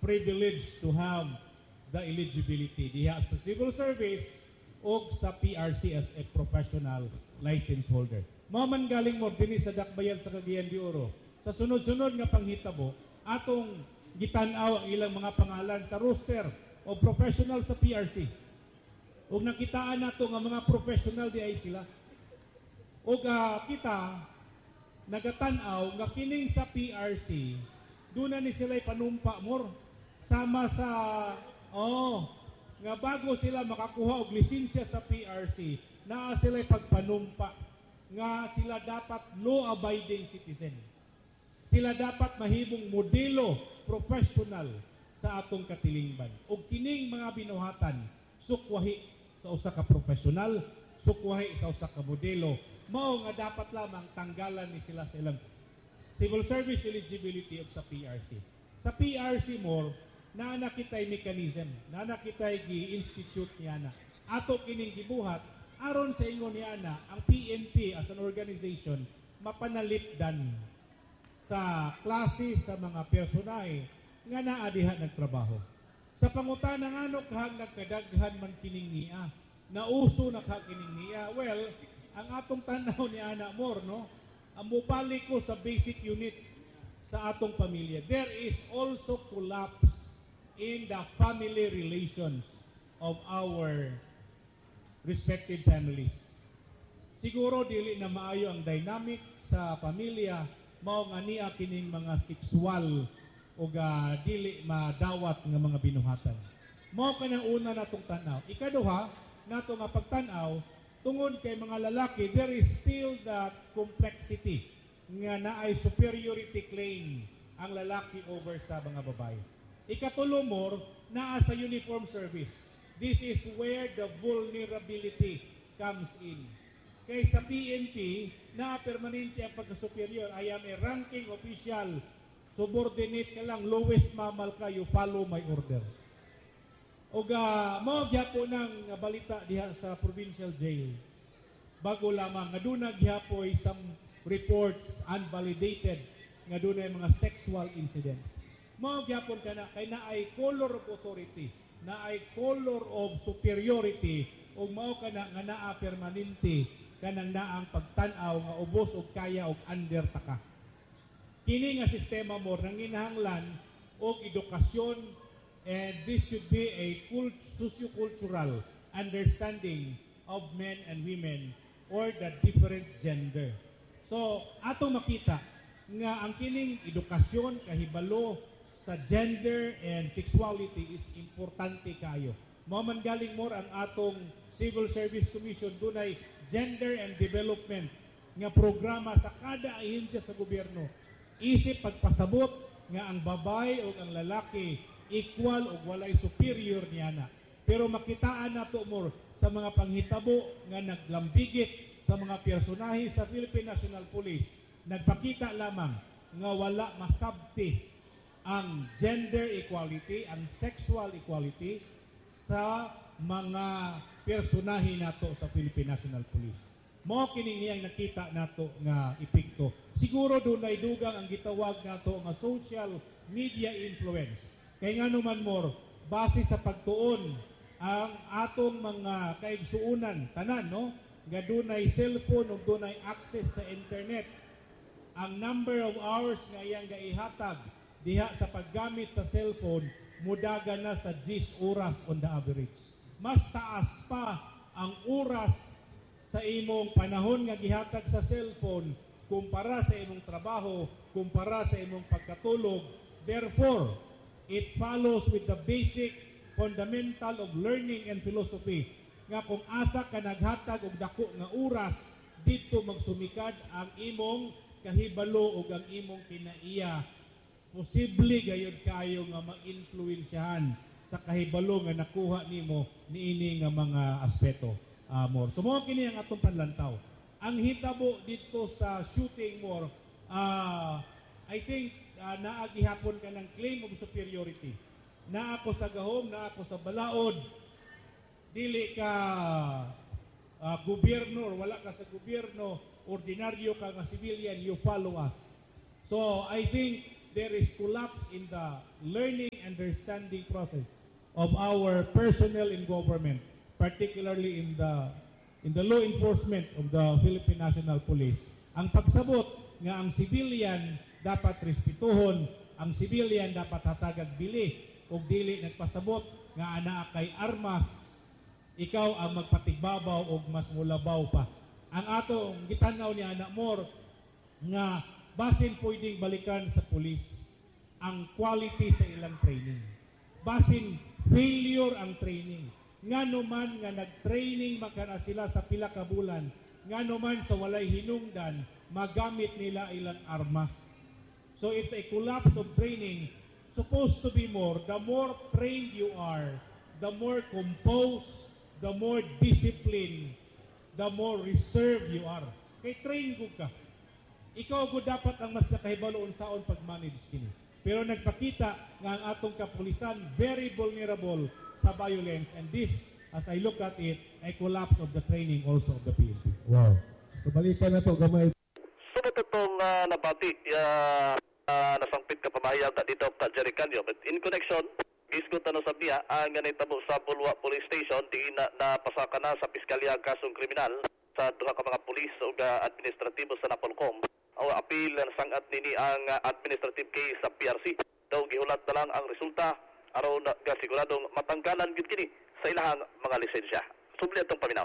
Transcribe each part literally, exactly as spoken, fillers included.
privileged to have the eligibility diha sa civil service o sa P R C as a professional license holder. Mao man galing mo dinhi sa dakbayan sa Cagayan de Oro. Sa sunod-sunod nga panghitabo, atong gitan-aw ang ilang mga pangalan sa roster o professional sa P R C. Ug nakitaan nato nga mga professional di ay sila. Ug uh, kita nagatan-aw nga kining sa P R C, doon na ni sila'y panumpa more sama sa oh nga bago sila makakuha og lisensya sa P R C, naa sila'y pagpanumpa nga sila dapat law-abiding citizen. Sila dapat mahimong modelo professional sa atong katilingban. Og kining mga binuhatan sukwahi sa usa ka professional, sukwahi sa usa ka modelo, mao nga dapat lamang tanggalan ni sila sa ilang civil service eligibility of sa P R C. Sa P R C more, na nakitay mechanism, na nakitay gi-institute niya na. Ato kining gibuhat, aron sa ingon niya na, ang P N P as an organization, mapanalipdan sa klase sa mga personahe nga naa diha nagtrabaho. Sa pangutana nga ano kahang nagkadaghan man kining niya, nauso na kahang kining niya, well, ang atong tanaw ni Ana More, no? Ang mubalik ko sa basic unit sa atong pamilya, there is also collapse in the family relations of our respective families. Siguro dili na maayo ang dynamic sa pamilya, mao nga niya kining mga sexual o uh, dili madawat nga mga binuhatan. Mao kanang una natong tanaw. Ikaduha, nato nga pagtanaw, tungod kay mga lalaki, there is still that complexity nga naay superiority claim ang lalaki over sa mga babae. Ikatulo more, naa sa uniform service. This is where the vulnerability comes in. Kay sa P N P, na permanente ang pagka-superior. I am a ranking official. Subordinate ka lang, lowest mamal ka, you follow my order. O ga, mo gyapo ng balita diha sa provincial jail. Bago lamang, nga doon nagyapoy some reports unvalidated nga doon ay mga sexual incidents. Mo gyapon ka na, kay na ay color of authority, na ay color of superiority, o mao ka na nga naa permanente kanang naang pagtanaw nga ubos og kaya og under taka. Kini nga sistema mo nang ginahanglan og edukasyon, and this should be a cult, socio-cultural understanding of men and women or the different gender. So, ato makita nga ang kining edukasyon kahibalo sa gender and sexuality is importante kayo. Mao man galing more ang atong Civil Service Commission dunay gender and development nga programa sa kada ahensya sa gobyerno. Isip pagpasabot nga ang babae o ang lalaki equal o walay superior niya na. Pero makitaan nato more sa mga panghitabo nga naglambigit sa mga personahe sa Philippine National Police. Nagpakita lamang nga wala masabti ang gender equality, ang sexual equality sa mga personahe nato sa Philippine National Police. Mo kining niyang nakita nato nga epekto. Siguro dunay dugang ang gitawag nato nga social media influence. Kay nga naman more, base sa pagtuon ang atong mga kaigsuunan, tanan, no? Nga dunay cellphone o dunay access sa internet. Ang number of hours nga iyang gaihatag diha sa paggamit sa cellphone, mudaga na sa ten oras on the average. Mas taas pa ang oras sa imong panahon nga gihatag sa cellphone kumpara sa imong trabaho, kumpara sa imong pagkatulog. Therefore, it follows with the basic fundamental of learning and philosophy nga kung asa ka naghatag og dako nga oras, dito magsumikad ang imong kahibalo ug ang imong kinaiya. Posible gayud kayo nga ma-influensyahan sa kahibalo nga nakuha nimo niini nga mga aspeto. Uh, more. So mo kini ang atong panlantaw. Ang hitabo dito sa shooting more, uh, I think uh, naagihapon ka ng claim of superiority. Na ako sa gahom, na ako sa balaod, dili ka uh, gobyerno, wala ka sa gobyerno, ordinaryo ka nga civilian, you follow us. So I think there is collapse in the learning and understanding process of our personnel in government, particularly in the in the law enforcement of the Philippine National Police, ang pagsabot nga ang civilian dapat respetuhon, ang civilian dapat hatagag bili, ug dili nagpasabot nga anaa kay armas, ikaw ang magpatigbabaw o mas mulabaw pa. Ang atong gitanaw ni anak more nga basin pwedeng balikan sa pulis ang quality sa ilang training. Basin failure ang training. Nga naman nga nag-training makana sila sa pila ka bulan, nga naman sa walay hinungdan, magamit nila ilang armas. So it's a collapse of training. Supposed to be more. The more trained you are, the more composed, the more disciplined, the more reserved you are. Kay train ko ka. Ikaw ko dapat ang mas nakahibaloon saon pag-manage kini. Pero nagpakita nga ang atong kapulisan very vulnerable sa violence, and this, as I look at it, a collapse of the training also of the P N P. Wow. So balikan na to gamay. So itong uh, nabati, uh, uh, nasangpit ka pamahayag ka dito ka Jerry Canyo. But in connection, isgot ano sa biya, ang ganitabo sa Bulwa Police Station, di na, napasaka na sa Piskalya kasong kriminal sa duha ka mga pulis o uh, administratibo sa Napolcom. O apil na sangat nini ang uh, administrative case sa P R C. Daw gihulat na lang ang resulta araw na siguradong matanggalan gid kini sa ilahang mga lisensya. Subli atong paminaw.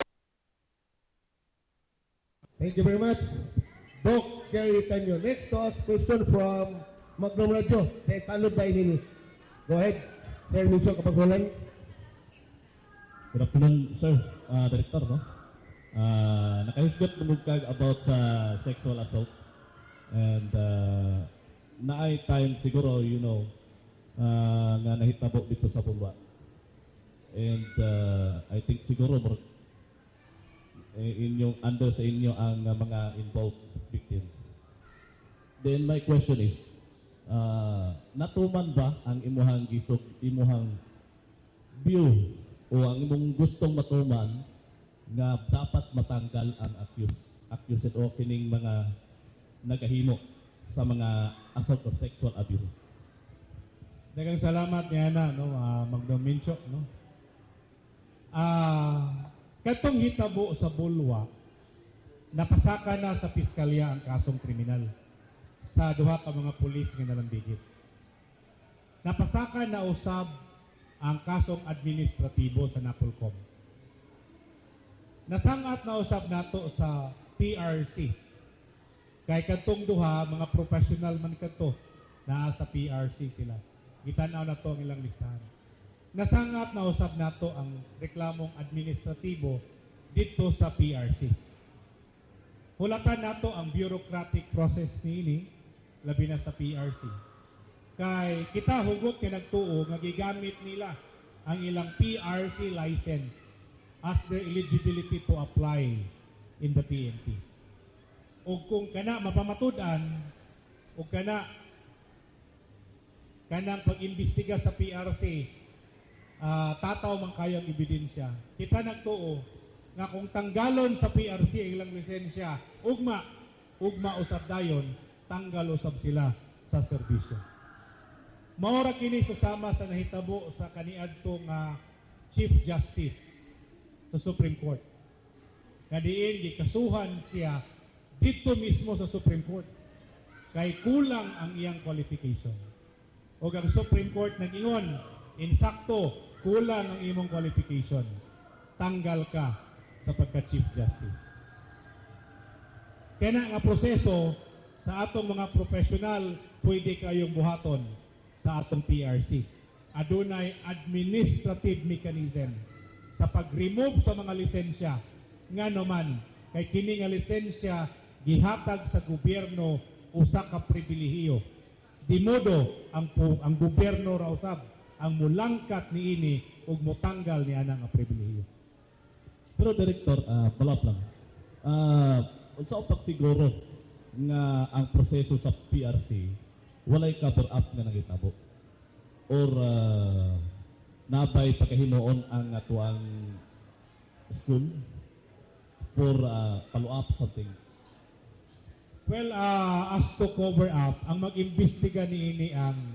Thank you very much, Doc Gary Canyo. Next to ask question from Magnum Radio. Kay tanod ba ini? Go ahead, Sir Mincho Kapagwalan. Good afternoon, sir, uh, Director, no? Uh, nakahisgot mo kag about sa sexual assault, and uh, naay time siguro, you know, uh, nga nahitabo dito sa Bulwa. And uh, I think siguro more, inyong under sa inyo ang uh, mga involved victim. Then my question is, uh, natuman ba ang imuhang gisok, imuhang view o ang imong gustong matuman nga dapat matanggal ang accused, accused o kining mga nagahimo sa mga assault or sexual abuses? Daghang salamat niya na, no, uh, Magnum Mincho, no? Ah, uh, katong hitabo sa Bulwa, napasaka na sa piskalya ang kasong kriminal sa duha ka mga pulis nga nalambigit. Napasaka na usab ang kasong administratibo sa Napolcom. Nasangat na usab nato sa P R C. Kay kadtong duha mga professional man kadto naa sa P R C sila. Gitanaw na to ang ilang listahan. Nasangat na usab nato ang reklamong administratibo dito sa P R C. Hulatan nato ang bureaucratic process niini labi na sa P R C. Kay kita hugot nga nagtuo nga gigamit nila ang ilang P R C license as their eligibility to apply in the P N P. O kung kana mapamatud-an o kana kanang pag-imbestiga sa P R C, uh, tataw man kayang ebidensya. Kita nagtuo nga kung tanggalon sa P R C ang ilang lisensya, ugma, ugma usab dayon, tanggal usab sila sa serbisyo. Maora kini susama sa nahitabo sa kaniadtong uh, Chief Justice sa Supreme Court. Nga diin gikasuhan siya dito mismo sa Supreme Court kay kulang ang iyang qualification. O ang Supreme Court nag-ingon, insakto, kulang ang imong qualification. Tanggal ka sa pagka-Chief Justice. Kaya nga proseso sa atong mga profesional, pwede kayong buhaton sa atong P R C. Adunay administrative mechanism sa pag-remove sa mga lisensya nga naman kay kini nga lisensya gihatag sa gobyerno usa ka pribilehiyo. Di modo ang ang gobyerno ra usab ang mulangkat niini ug motanggal ni ana nga pribilehiyo. Pero Director, uh, palap lang. Uh, unsa upak siguro nga ang proseso sa P R C walay cover up nga nangitabo? Or uh, nabay pagkahinoon ang atuang school for uh, follow-up something? Well, uh, as to cover up, ang mag-imbestiga niini ang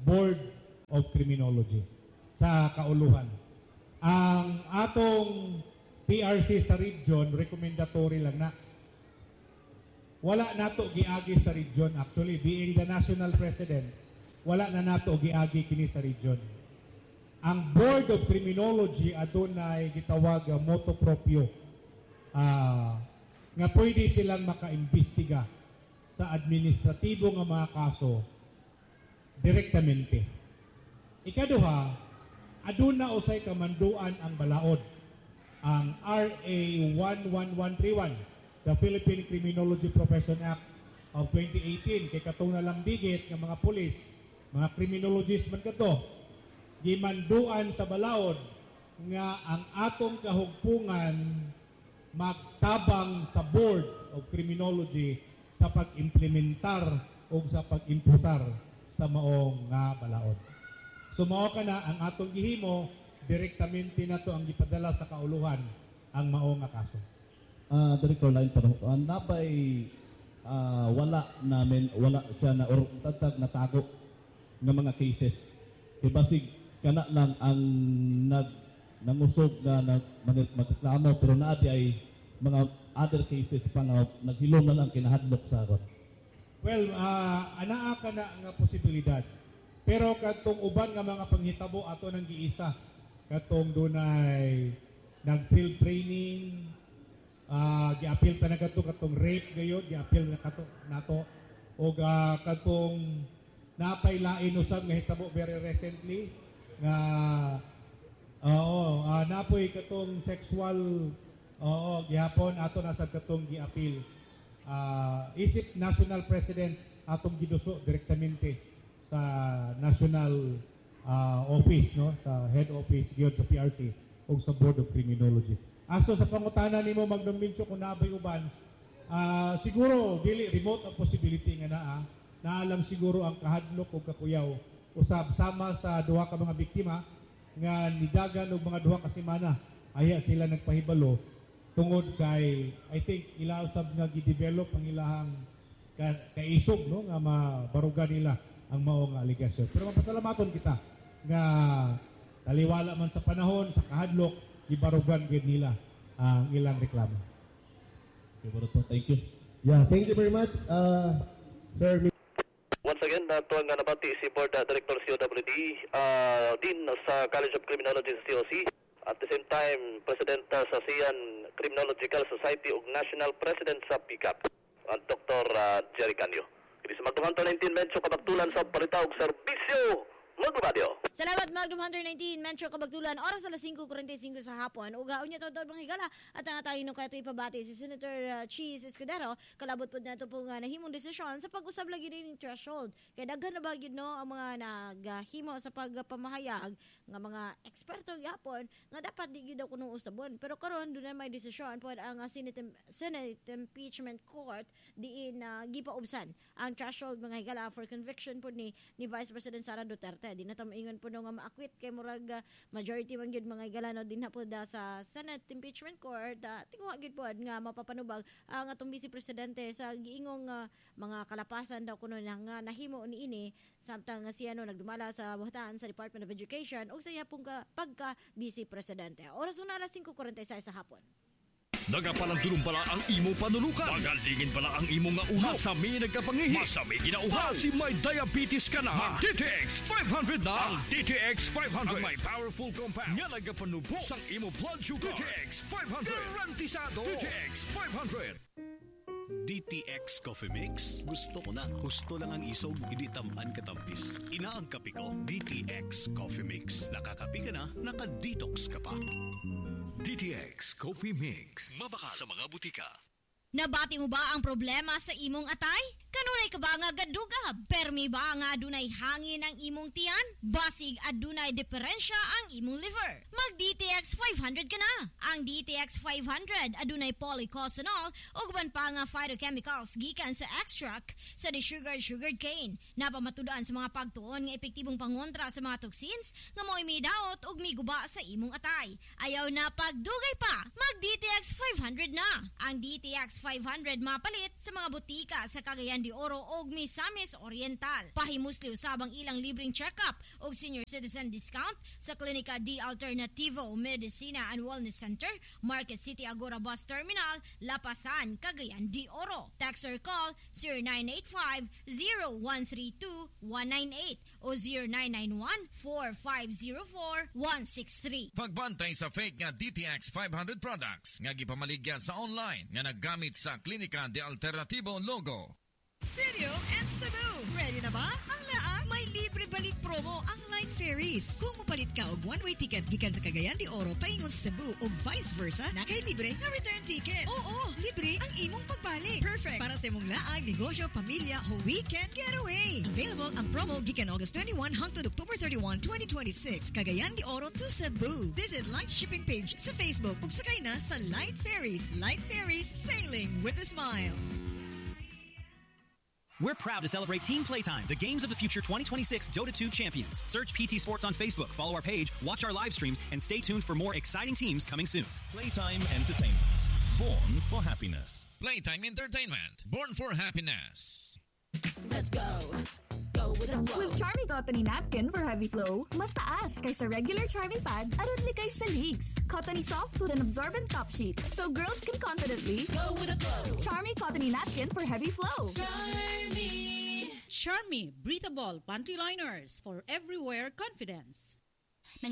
Board of Criminology sa kauluhan. Ang atong P R C sa region, recommendatory lang na. Wala nato giagi sa region. Actually, being the national president, wala na nato giagi kini sa region. Ang Board of Criminology adunay gitawag nga motu proprio uh, nga pwede silang makaimbestiga sa administratibo nga mga kaso direktamente. Ikaduha, aduna usay kamanduan ang balaod. Ang R A one one one three one, the Philippine Criminology Profession Act of twenty eighteen, kay katong nalamdigit ng mga pulis, mga criminologists man kato, gimanduan sa balaod nga ang atong kahugpungan magtabang sa Board of Criminology sa pag-implementar o sa pag-impusar sa maong nga balaod. So mao kana ang atong gihimo, direktamente na to ang gipadala sa kauluhan ang maong nga kaso. Ah, Director Line pa uh, nabay uh, wala namin wala siya na or tatag natago ng mga cases. Kay basig kana lang ang nag nangusog na nag magreklamo pero naadi ay mga other cases pa nga naghilom na lang kinahadlok sa ron. Well, uh, anaa ka na nga posibilidad. Pero katong uban nga mga panghitabo ato nang giisa, katong dunay nag-field training, uh, gi-appeal pa na kato katong rape gayon, gi-appeal na kato nato o uh, katong napay lain usab nga hitabo very recently nga oo, uh, napoy katong sexual oo, gihapon ato nasa katong gi-appeal. Uh, isip national president atong giduso direktamente sa national uh, office, no, sa head office gyud sa P R C o sa Board of Criminology. Asto sa pangutana nimo Magdong Mincho kung nabay uban, uh, siguro dili remote ang possibility nga naa naalam siguro ang kahadlok o kakuyaw usab sama sa duha ka mga biktima nga nidagan og mga duha ka semana aya sila nagpahibalo tungod kay I think ila usab nga gi-develop ang ilahang ka, kaisog, no, nga mabarugan nila ang mao nga aligasyon. Pero mapasalamaton kita nga taliwala man sa panahon sa kahadlok gibarugan gid nila ang ilang reklamo. Okay, Baruto, thank you. Yeah, thank you very much, uh, Sir. Once again, nato nga nabati si Board uh, Director C O W D, uh, Dean sa College of Criminology sa C O C, at the same time, President uh, sa Sian Criminological Society ug National President sa P C A P, ang Doctor uh, Jerry Canio. Kini sa Magdum Hunter nineteen medyo kabagtulan sa palitaw og serbisyo Magdum Radio. Salamat Magdum Hunter nineteen, Metro Kabagtulan, oras alas five forty-five sa hapon. Uga unya to mga higala at ang tayo nung kayo ipabati si Senator uh, Cheese Escudero. Kalabot po na ito po nga nahimong desisyon sa pag-usab lagi rin ng threshold. Kaya daghan na ba yun, no, ang mga naghimo sa pagpamahayag nga mga eksperto yapon nga dapat di daw kuno usabon. Pero karon doon na may desisyon po ang uh, Senate, Senate Impeachment Court diin uh, gipaubsan ang threshold mga higala for conviction po ni ni Vice President Sara Duterte. Di na tamaingon po nga maakwit kay murag uh, majority man gyud mga galano din na po da sa Senate Impeachment Court. Uh, Tingwa gyud po nga mapapanubag ang uh, atong Vice Presidente sa giingong uh, mga kalapasan daw kuno nga nahimo niini samtang uh, siya no nagdumala sa buhatan sa Department of Education ug sa iya pong ka, pagka Vice Presidente. Oras na alas five forty-six sa hapon. Nagapalandulong pala ang imo panulukan. Magalingin pala ang imo nga uhaw. Masami nagkapangihi. Masami ginauhaw. Si may diabetes ka na. Mag D T X five hundred na. Ang D T X five hundred. Ang may powerful compound. Nga nagapanubo sang imo blood sugar. D T X five hundred. Garantisado. D T X five hundred. D T X Coffee Mix. Gusto ko na. Gusto lang ang isog, hindi tamaan katampis. Ina ang kape ko, D T X Coffee Mix. Nakakape ka na, naka-detox ka pa. D T X Coffee Mix. Mabaka sa mga butika. Nabati mo ba ang problema sa imong atay? Kanunay ka ba nga gaduga? Permi ba nga adunay hangin ang imong tiyan? Basig adunay diferensya ang imong liver? Mag D T X five hundred ka na. Ang D T X five hundred adunay polycosanol ug uban pa nga phytochemicals gikan sa extract sa sugar sugared cane. Napamatudan sa mga pagtuon nga epektibong pangontra sa mga toxins nga mo'y midaot ug miguba sa imong atay. Ayaw na pagdugay pa. Mag D T X five hundred na. Ang D T X X five hundred mapalit sa mga butika sa Cagayan de Oro ug Misamis Oriental. Pahimusli usabang ilang libreng check-up ug senior citizen discount sa Klinika D Alternativo Medicina and Wellness Center, Market City Agora Bus Terminal, Lapasan, Cagayan de Oro. Text or call zero nine eight five, zero one three two, one nine eight o zero nine nine one, four five zero four, one six three. Pagbantay sa fake nga D T X five hundred products nga gipamaligya sa online nga naggamit sa Klinika de Alternativo logo. Sirio and Cebu. Ready na ba? Ang laang may libre balik promo ang Light Ferries. Kung mupalit ka og one-way ticket gikan sa Cagayan de Oro paingon sa Cebu o vice versa, na kay libre na return ticket. Oo, libre ang imong pagbalik. Perfect para sa imong laag, negosyo, pamilya o weekend getaway. Available ang promo gikan August twenty-first hangtod October thirty-first, twenty twenty-six. Cagayan de Oro to Cebu. Visit Light Shipping page sa Facebook ug sakay na sa Light Ferries. Light Ferries, sailing with a smile. We're proud to celebrate Team Playtime, the Games of the Future twenty twenty-six Dota two champions. Search P T Sports on Facebook, follow our page, watch our live streams, and stay tuned for more exciting teams coming soon. Playtime Entertainment, born for happiness. Playtime Entertainment, born for happiness. Let's go. Go with the flow. With Charmy Cottony Napkin for heavy flow, mas taas kaysa regular Charmy Pad aron likay sa leagues. Cottony soft with an absorbent top sheet, so girls can confidently go with the flow. Charmy Cottony Napkin for heavy flow. Charmy. Charmy Breathable Panty Liners for everywhere confidence.